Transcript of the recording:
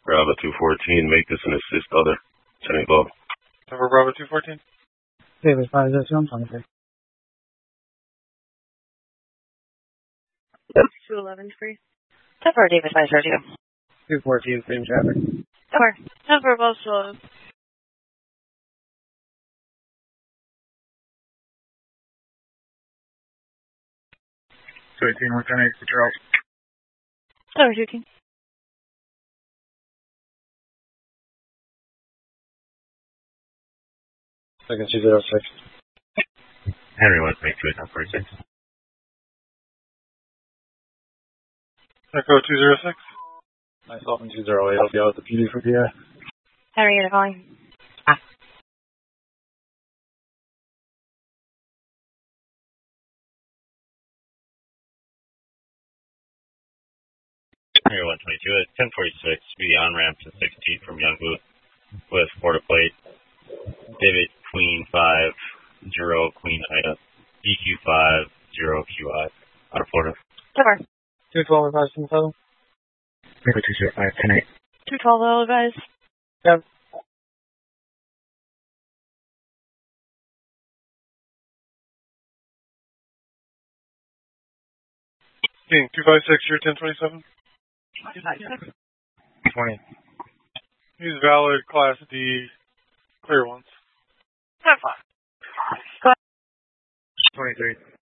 Bravo 214, make this an assist other. Turning low. Over Bravo 214. David 501, 23. 211 free. Cover David 502. 214, free traffic. Cover both slows. 218, we're 10-8 for Charles. Cover 218. Second 206. Henry wants to make 246. Echo 206. Myself and 208 will be out with the PD for PI. Henry, you're calling. Henry 122 at 1046, be on ramp to 16 from Youngboot with Porta Plate. David Queen 5, 0 Queen Ida. EQ 5, 0 QI. Out of Florida. Cover. 212 advised from the total. Echo 205, 10-8. 212 will advise. Yep. King 256, you're 1027. 20. Use valid Class D clear ones. 10-5. 23.